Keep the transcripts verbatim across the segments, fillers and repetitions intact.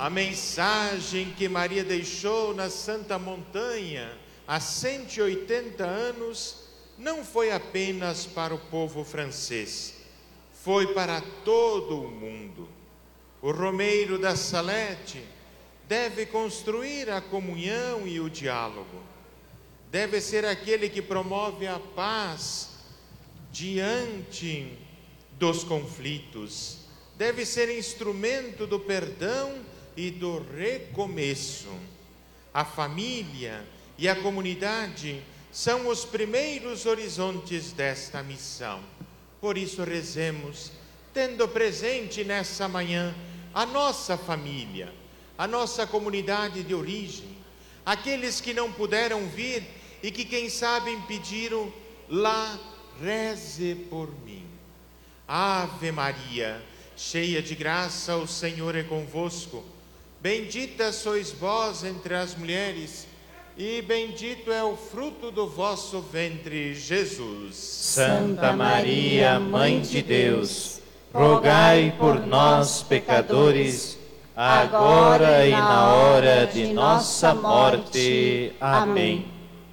A mensagem que Maria deixou na Santa Montanha há cento e oitenta anos não foi apenas para o povo francês, foi para todo o mundo. O romeiro da Salete deve construir a comunhão e o diálogo. Deve ser aquele que promove a paz diante dos conflitos. Deve ser instrumento do perdão e do recomeço. A família e a comunidade são os primeiros horizontes desta missão. Por isso rezemos, tendo presente nessa manhã a nossa família, a nossa comunidade de origem, aqueles que não puderam vir e que quem sabe pediram lá, reze por mim. Ave Maria, cheia de graça, o Senhor é convosco. Bendita sois vós entre as mulheres, e bendito é o fruto do vosso ventre, Jesus. Santa Maria, Mãe de Deus, rogai por nós, pecadores, agora e na hora de nossa morte. Amém.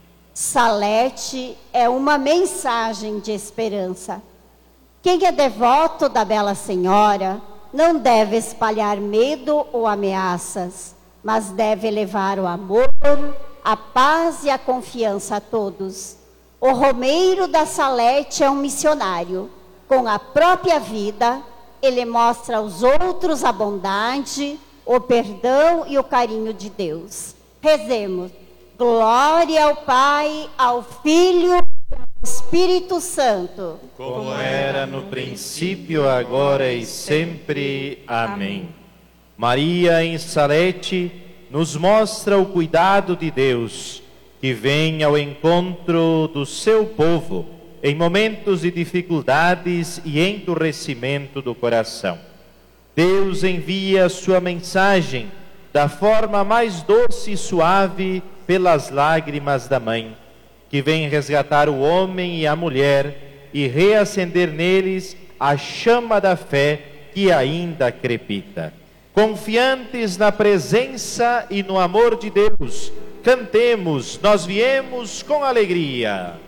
Salete é uma mensagem de esperança. Quem é devoto da Bela Senhora não deve espalhar medo ou ameaças, mas deve levar o amor, a paz e a confiança a todos. O romeiro da Salete é um missionário. Com a própria vida, ele mostra aos outros a bondade, o perdão e o carinho de Deus. Rezemos. Glória ao Pai, ao Filho e ao Espírito Santo. Como era no princípio, agora e sempre. Amém. Maria em Salete nos mostra o cuidado de Deus, que vem ao encontro do seu povo em momentos de dificuldades e endurecimento do coração. Deus envia a sua mensagem da forma mais doce e suave pelas lágrimas da mãe, que vem resgatar o homem e a mulher e reacender neles a chama da fé que ainda crepita. Confiantes na presença e no amor de Deus, cantemos, nós viemos com alegria.